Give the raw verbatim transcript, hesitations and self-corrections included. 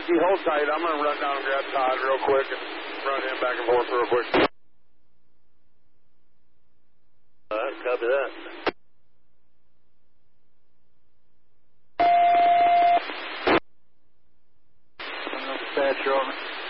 You hold tight. I'm going to run down and grab Todd real quick and run him back and forth real quick. All right, copy that. Dispatcher, over.